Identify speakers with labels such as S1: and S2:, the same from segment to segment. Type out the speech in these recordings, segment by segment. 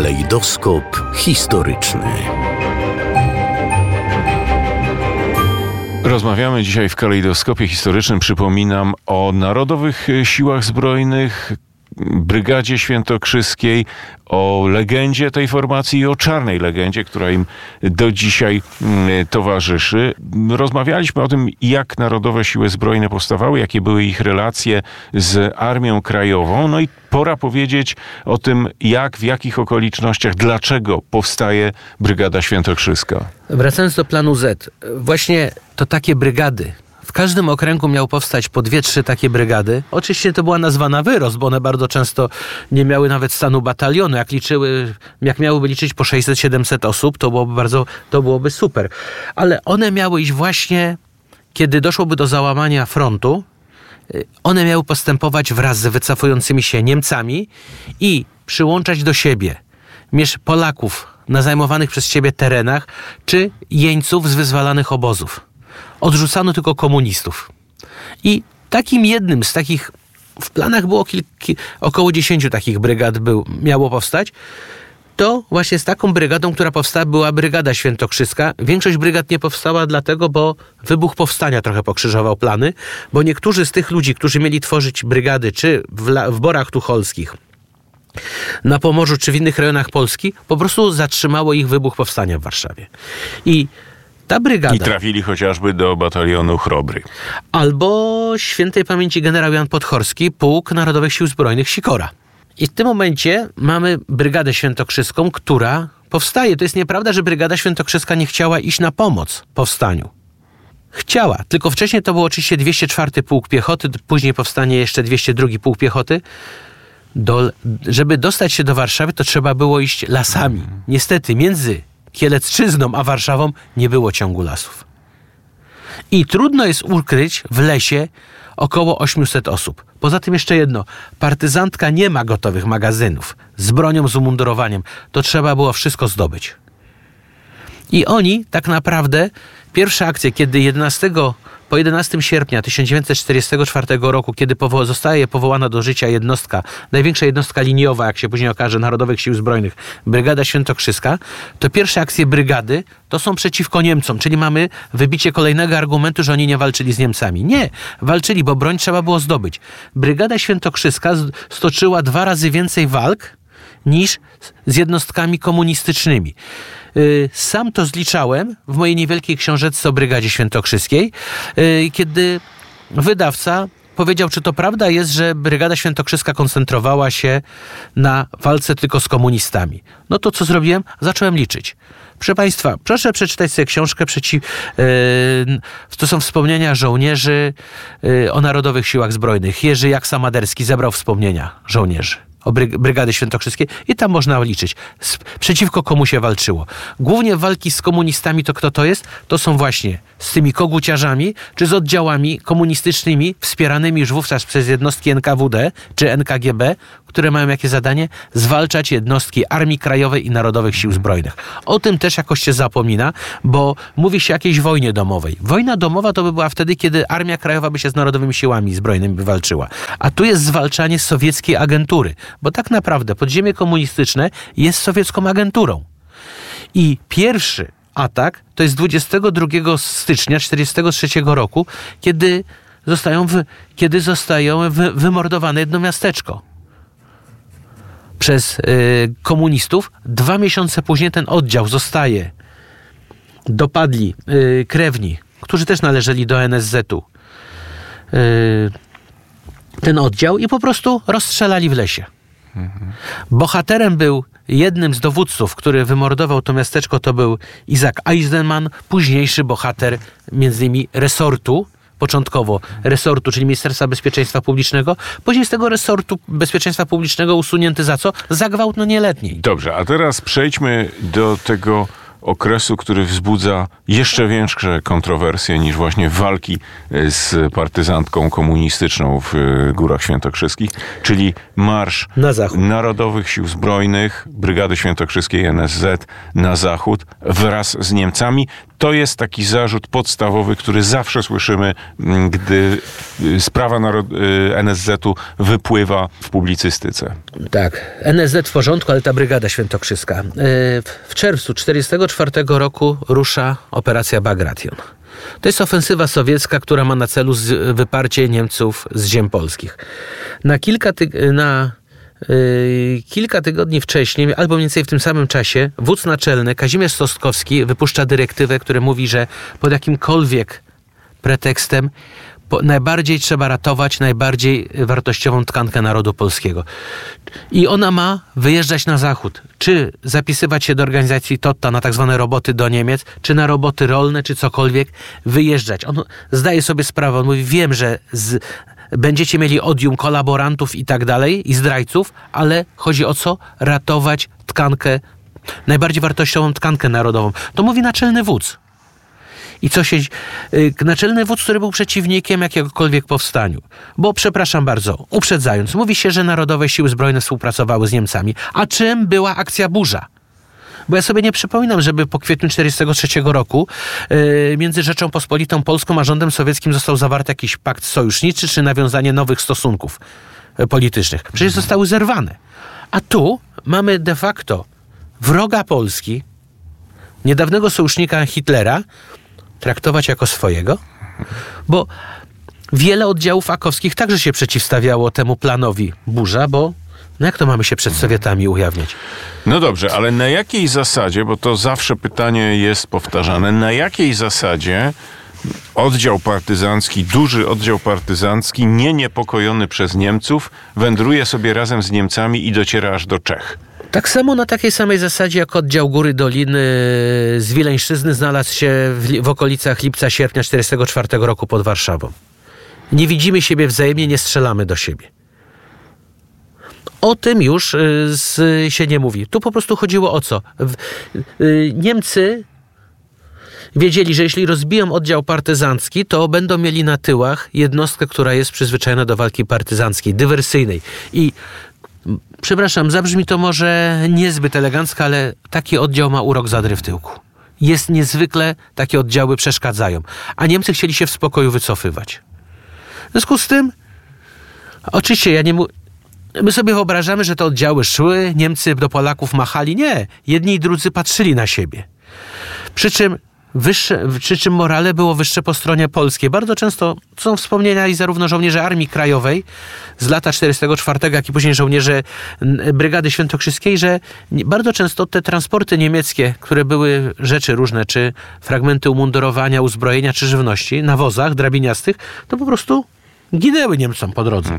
S1: Kalejdoskop historyczny.
S2: Rozmawiamy dzisiaj w Kalejdoskopie Historycznym, przypominam, o Narodowych Siłach Zbrojnych, Brygadzie Świętokrzyskiej, o legendzie tej formacji i o czarnej legendzie, która im do dzisiaj towarzyszy. Rozmawialiśmy o tym, jak Narodowe Siły Zbrojne powstawały, jakie były ich relacje z Armią Krajową. No i pora powiedzieć o tym, jak, w jakich okolicznościach, dlaczego powstaje Brygada Świętokrzyska.
S3: Wracając do planu Z, właśnie to takie brygady. W każdym okręgu miał powstać po 2-3 takie brygady. Oczywiście to była nazwa na wyrost, bo one bardzo często nie miały nawet stanu batalionu. Jak miałyby liczyć po 600-700 osób, to byłoby super. Ale one miały iść właśnie, kiedy doszłoby do załamania frontu, one miały postępować wraz z wycofującymi się Niemcami i przyłączać do siebie Polaków na zajmowanych przez siebie terenach, czy jeńców z wyzwalanych obozów. Odrzucano tylko komunistów. I takim jednym z takich, w planach było około 10 takich brygad miało powstać, to właśnie z taką brygadą, która powstała, była Brygada Świętokrzyska. Większość brygad nie powstała dlatego, bo wybuch powstania trochę pokrzyżował plany, bo niektórzy z tych ludzi, którzy mieli tworzyć brygady, czy w Borach Tucholskich, na Pomorzu, czy w innych rejonach Polski, po prostu zatrzymało ich wybuch powstania w Warszawie. I ta brygada...
S2: I trafili chociażby do batalionu Chrobry.
S3: Albo świętej pamięci generał Jan Podchorski, Pułk Narodowych Sił Zbrojnych Sikora. I w tym momencie mamy Brygadę Świętokrzyską, która powstaje. To jest nieprawda, że Brygada Świętokrzyska nie chciała iść na pomoc powstaniu. Chciała, tylko wcześniej to był oczywiście 204 Pułk Piechoty, później powstanie jeszcze 202 Pułk Piechoty. Żeby dostać się do Warszawy, to trzeba było iść lasami. Niestety między Kielecczyzną a Warszawą nie było ciągu lasów. I trudno jest ukryć w lesie około 800 osób. Poza tym jeszcze jedno. Partyzantka nie ma gotowych magazynów z bronią, z umundurowaniem. To trzeba było wszystko zdobyć. I oni tak naprawdę, pierwsza akcja, kiedy po 11 sierpnia 1944 roku, kiedy zostaje powołana do życia jednostka, największa jednostka liniowa, jak się później okaże, Narodowych Sił Zbrojnych, Brygada Świętokrzyska, to pierwsze akcje brygady to są przeciwko Niemcom, czyli mamy wybicie kolejnego argumentu, że oni nie walczyli z Niemcami. Nie, walczyli, bo broń trzeba było zdobyć. Brygada Świętokrzyska stoczyła 2 razy więcej walk niż z jednostkami komunistycznymi. Sam to zliczałem w mojej niewielkiej książeczce o Brygadzie Świętokrzyskiej, kiedy wydawca powiedział, czy to prawda jest, że Brygada Świętokrzyska koncentrowała się na walce tylko z komunistami. No to co zrobiłem? Zacząłem liczyć. Proszę Państwa, proszę przeczytać sobie książkę, to są wspomnienia żołnierzy o Narodowych Siłach Zbrojnych. Jerzy Jaksa-Maderski zebrał wspomnienia żołnierzy o Brygady Świętokrzyskiej i tam można liczyć, przeciwko komu się walczyło. Głównie walki z komunistami to kto to jest? To są właśnie z tymi koguciarzami, czy z oddziałami komunistycznymi wspieranymi już wówczas przez jednostki NKWD czy NKGB, które mają jakie zadanie? Zwalczać jednostki Armii Krajowej i Narodowych Sił Zbrojnych. O tym też jakoś się zapomina, bo mówi się o jakiejś wojnie domowej. Wojna domowa to by była wtedy, kiedy Armia Krajowa by się z Narodowymi Siłami Zbrojnymi walczyła. A tu jest zwalczanie sowieckiej agentury, bo tak naprawdę podziemie komunistyczne jest sowiecką agenturą. I pierwszy atak to jest 22 stycznia 1943 roku, kiedy zostają wymordowane jedno miasteczko przez komunistów. 2 miesiące później ten oddział dopadli krewni, którzy też należeli do NSZ-u, ten oddział i po prostu rozstrzelali w lesie. Bohaterem był, jednym z dowódców, który wymordował to miasteczko, to był Isaac Eisenman, późniejszy bohater między innymi początkowo resortu, czyli Ministerstwa Bezpieczeństwa Publicznego, później z tego resortu Bezpieczeństwa Publicznego usunięty za co? Za gwałt nieletniej.
S2: Dobrze, a teraz przejdźmy do tego okresu, który wzbudza jeszcze większe kontrowersje niż właśnie walki z partyzantką komunistyczną w Górach Świętokrzyskich, czyli marsz Narodowych Sił Zbrojnych, Brygady Świętokrzyskiej NSZ na zachód wraz z Niemcami. To jest taki zarzut podstawowy, który zawsze słyszymy, gdy sprawa NSZ-u wypływa w publicystyce.
S3: Tak, NSZ w porządku, ale ta Brygada Świętokrzyska. W czerwcu 1944 roku rusza operacja Bagration. To jest ofensywa sowiecka, która ma na celu wyparcie Niemców z ziem polskich. Kilka tygodni wcześniej, albo mniej więcej w tym samym czasie, wódz naczelny Kazimierz Sostkowski wypuszcza dyrektywę, która mówi, że pod jakimkolwiek pretekstem najbardziej trzeba ratować najbardziej wartościową tkankę narodu polskiego. I ona ma wyjeżdżać na zachód. Czy zapisywać się do organizacji Totta na tak zwane roboty do Niemiec, czy na roboty rolne, czy cokolwiek, wyjeżdżać. On zdaje sobie sprawę, on mówi, wiem, że będziecie mieli odium kolaborantów i tak dalej, i zdrajców, ale chodzi o co? Ratować tkankę, najbardziej wartościową tkankę narodową. To mówi naczelny wódz. I co się... Naczelny wódz, który był przeciwnikiem jakiegokolwiek powstaniu. Bo, przepraszam bardzo, uprzedzając, mówi się, że Narodowe Siły Zbrojne współpracowały z Niemcami. A czym była akcja Burza? Bo ja sobie nie przypominam, żeby po kwietniu 1943 roku między Rzecząpospolitą Polską a rządem sowieckim został zawarty jakiś pakt sojuszniczy, czy nawiązanie nowych stosunków politycznych. Przecież zostały zerwane. A tu mamy de facto wroga Polski, niedawnego sojusznika Hitlera, traktować jako swojego, bo wiele oddziałów akowskich także się przeciwstawiało temu planowi Burza, bo no jak to mamy się przed Sowietami ujawniać?
S2: No dobrze, ale na jakiej zasadzie, bo to zawsze pytanie jest powtarzane, na jakiej zasadzie oddział partyzancki, duży oddział partyzancki, niepokojony przez Niemców, wędruje sobie razem z Niemcami i dociera aż do Czech?
S3: Tak samo na takiej samej zasadzie jak oddział Góry Doliny z Wileńszczyzny znalazł się w okolicach lipca-sierpnia 1944 roku pod Warszawą. Nie widzimy siebie wzajemnie, nie strzelamy do siebie. O tym już się nie mówi. Tu po prostu chodziło o co? Niemcy wiedzieli, że jeśli rozbiją oddział partyzancki, to będą mieli na tyłach jednostkę, która jest przyzwyczajona do walki partyzanckiej, dywersyjnej. I przepraszam, zabrzmi to może niezbyt elegancko, ale taki oddział ma urok zadry w tyłku. Jest niezwykle, takie oddziały przeszkadzają. A Niemcy chcieli się w spokoju wycofywać. W związku z tym, oczywiście my sobie wyobrażamy, że te oddziały szły, Niemcy do Polaków machali. Nie, jedni i drudzy patrzyli na siebie. Przy czym morale było wyższe po stronie polskiej. Bardzo często są wspomnienia i zarówno żołnierzy Armii Krajowej z lata 1944, jak i później żołnierze Brygady Świętokrzyskiej, że bardzo często te transporty niemieckie, które były rzeczy różne, czy fragmenty umundurowania, uzbrojenia, czy żywności na wozach drabiniastych, to po prostu ginęły Niemcom po drodze.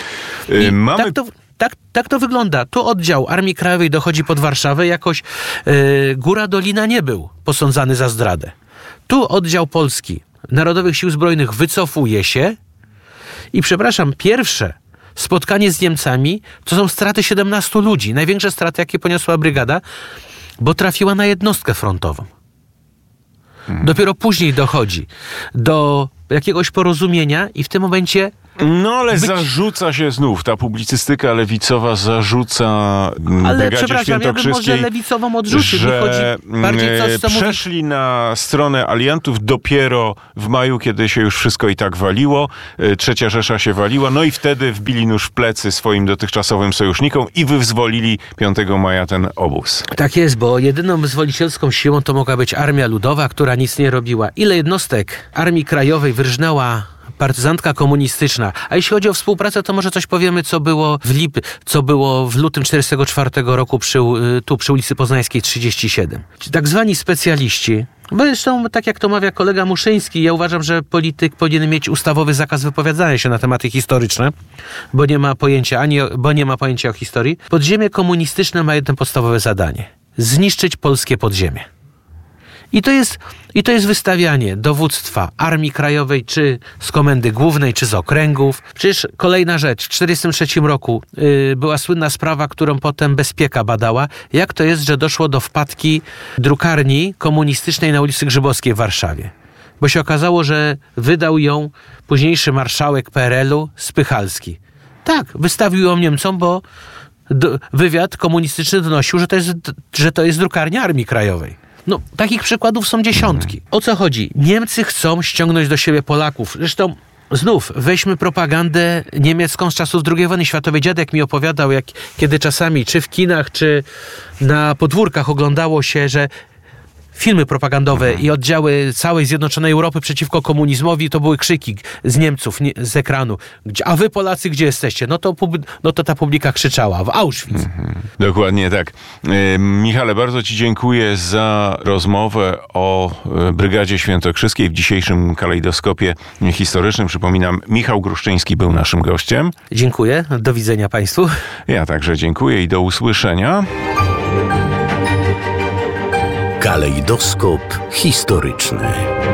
S3: Tak to wygląda. Tu oddział Armii Krajowej dochodzi pod Warszawę. Jakoś Góra Dolina nie był posądzany za zdradę. Tu oddział Polski Narodowych Sił Zbrojnych wycofuje się i przepraszam, pierwsze spotkanie z Niemcami to są straty 17 ludzi. Największe straty, jakie poniosła brygada, bo trafiła na jednostkę frontową. Dopiero później dochodzi do jakiegoś porozumienia i w tym momencie...
S2: No ale zarzuca się znów, ta publicystyka lewicowa zarzuca Brygadzie Świętokrzyskiej,
S3: ja bym może lewicową odrzucił,
S2: że
S3: chodzi bardziej coś, co
S2: przeszli na stronę aliantów dopiero w maju, kiedy się już wszystko i tak waliło, Trzecia Rzesza się waliła, no i wtedy wbili nóż w plecy swoim dotychczasowym sojusznikom i wyzwolili 5 maja ten obóz. Tak
S3: jest, bo jedyną wyzwolicielską siłą to mogła być Armia Ludowa, która nic nie robiła. Ile jednostek Armii Krajowej wyrżnęła partyzantka komunistyczna. A jeśli chodzi o współpracę, to może coś powiemy, co było w lutym 1944 roku przy ulicy Poznańskiej 37. Tak zwani specjaliści, bo zresztą, tak jak to mawia kolega Muszyński, ja uważam, że polityk powinien mieć ustawowy zakaz wypowiadania się na tematy historyczne, bo nie ma pojęcia o historii. Podziemie komunistyczne ma jedno podstawowe zadanie. Zniszczyć polskie podziemie. I to jest wystawianie dowództwa Armii Krajowej, czy z Komendy Głównej, czy z okręgów. Przecież kolejna rzecz, w 1943 roku była słynna sprawa, którą potem Bezpieka badała, jak to jest, że doszło do wpadki drukarni komunistycznej na ulicy Grzybowskiej w Warszawie. Bo się okazało, że wydał ją późniejszy marszałek PRL-u Spychalski. Tak, wystawił ją Niemcom, bo wywiad komunistyczny donosił, że to jest drukarnia Armii Krajowej. No, takich przykładów są dziesiątki. O co chodzi? Niemcy chcą ściągnąć do siebie Polaków. Zresztą znów weźmy propagandę niemiecką z czasów II wojny światowej. Dziadek mi opowiadał, kiedy czasami czy w kinach, czy na podwórkach oglądało się, że filmy propagandowe i oddziały całej Zjednoczonej Europy przeciwko komunizmowi, to były krzyki z Niemców, z ekranu. A wy Polacy gdzie jesteście? No to ta publika krzyczała. W Auschwitz.
S2: Dokładnie tak. Michale, bardzo ci dziękuję za rozmowę o Brygadzie Świętokrzyskiej w dzisiejszym kalejdoskopie historycznym. Przypominam, Michał Gruszczyński był naszym gościem.
S3: Dziękuję. Do widzenia państwu.
S2: Ja także dziękuję i do usłyszenia.
S1: Kalejdoskop historyczny.